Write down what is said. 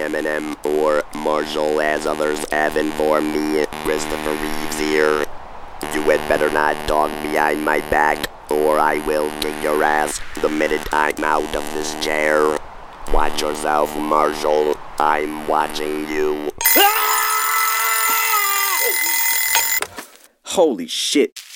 Eminem or Marshall as others have informed me. Christopher Reeves here. You had better not talk behind my back, or I will kick your ass the minute I'm out of this chair. Watch yourself, Marshall. I'm watching you. Holy shit.